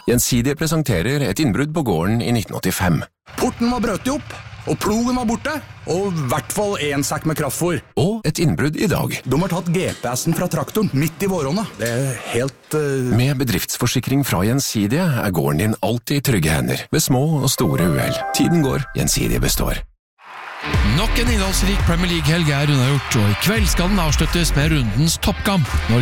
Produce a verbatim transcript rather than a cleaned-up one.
Gjensidige presenterer et innbrudd på gården i nitten åttifem. Porten var brøtet opp, og plogen var borte, og i hvert fall en sekk med kraftfôr. Og et innbrudd i dag. De har tatt G P S-en fra traktoren midt i våronna. Det er helt... Uh... Med bedriftsforsikring fra Gjensidige er gården din alltid i trygge hender, ved små og store uhell. Tiden går, Gjensidige består. Nok en innholdsrik Premier League-helg er unnagjort, og i kveld skal den avsluttes med rundens toppkamp, når